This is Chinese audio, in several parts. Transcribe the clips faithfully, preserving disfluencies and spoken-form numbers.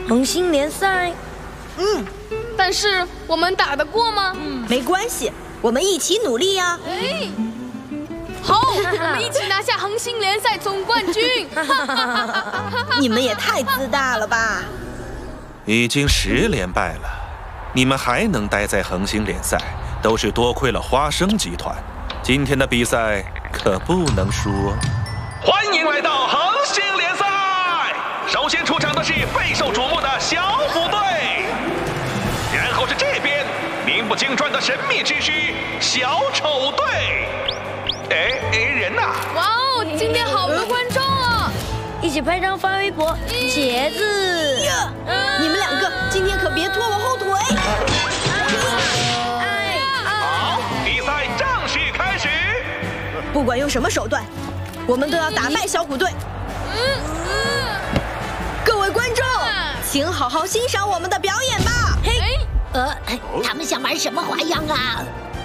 恒星联赛， 嗯， 但是我们打得过吗？ 嗯，没关系，我们一起努力呀。 哎，好，我们一起拿下恒星联赛总冠军！ 你们也太自大了吧！ 已经十连败了，你们还能待在恒星联赛，都是多亏了花生集团。今天的比赛可不能输哦。 欢迎来到恒星联赛。首先出场的是备受瞩目的小虎队，然后是这边名不经传的神秘之须小丑队。哎哎，人呐！ 哇哦，今天好多观众哦！ 一起拍张发微博，茄子。 你们两个今天可别拖我后腿！ 哎， 好，比赛正式开始。 不管用什么手段，我们都要打败小虎队。各位观众，请好好欣赏我们的表演吧。 嘿， 呃，他们想玩什么花样啊？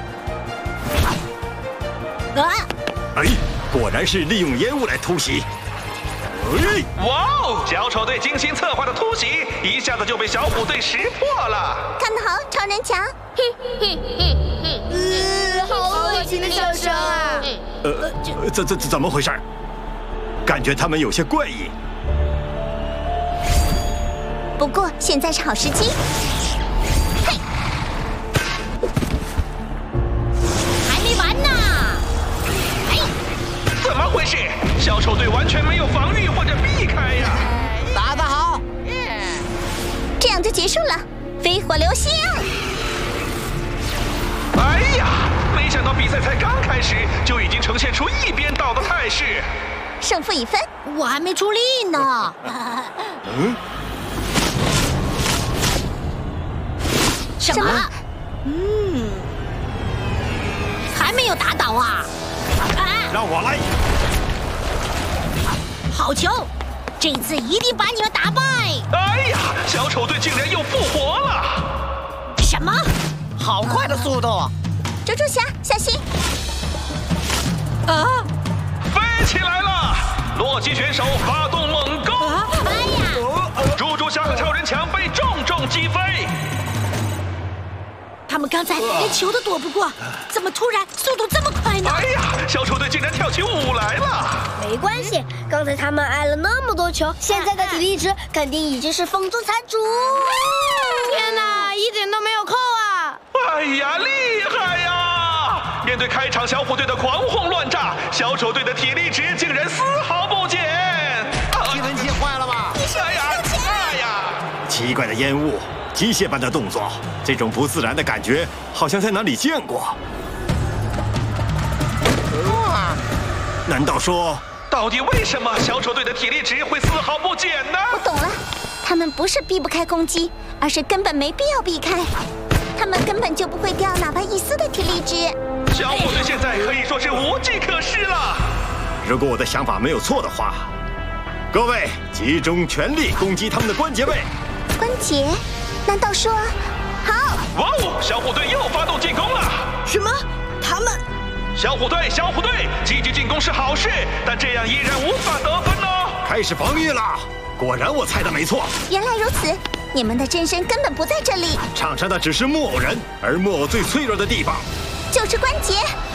啊！ 哎，果然是利用烟雾来突袭。哎， 哇哦！小丑队精心策划的突袭，一下子就被小虎队识破了。 看得好，超人强！ 嗯，好恶心的笑声啊！ 呃，怎怎怎么回事？感觉他们有些怪异。 不过现在是好时机。嘿，还没完呢！哎， 怎么回事？小丑队完全没有防御或者避开呀！ 打得好！ 这样就结束了，飞火流星！ 哎呀，没想到比赛才刚开始，就已经呈现出一边倒的态势。 胜负已分， 我还没出力呢。 嗯。 什么？ 嗯， 还没有打倒啊！ 让我来。 好球！这次一定把你们打败！ 哎呀，小丑队竟然又复活了！ 什么？ 好快的速度！ 蜘蛛侠，小心！ 啊！ 飞起来了！洛基选手发动猛攻！ 啊！哎呀！ 蜘蛛侠和超人强被重重击飞。 他们刚才连球都躲不过，怎么突然速度这么快呢？ 哎呀，小丑队竟然跳起舞来了！ 没关系，刚才他们挨了那么多球，现在的体力值肯定已经是风中残烛。 天哪，一点都没有扣啊！ 哎呀，厉害呀！面对开场小虎队的狂轰乱炸，小丑队的体力值竟然丝毫不减。 计分器坏了吧？ 哎呀，哎呀！ 奇怪的烟雾。机械般的动作，这种不自然的感觉，好像在哪里见过。难道说， 到底为什么小丑队的体力值会丝毫不减呢？ 我懂了，他们不是避不开攻击，而是根本没必要避开。他们根本就不会掉哪怕一丝的体力值。 小虎队现在可以说是无计可施了。 如果我的想法没有错的话，各位集中全力攻击他们的关节位。 关节？难道说，好？ 哇哦！小虎队又发动进攻了。 什么？他们？ 小虎队，小虎队，积极进攻是好事，但这样依然无法得分哦。 开始防御了。果然我猜的没错。 原来如此，你们的真身根本不在这里。 场上的只是木偶人，而木偶最脆弱的地方就是关节。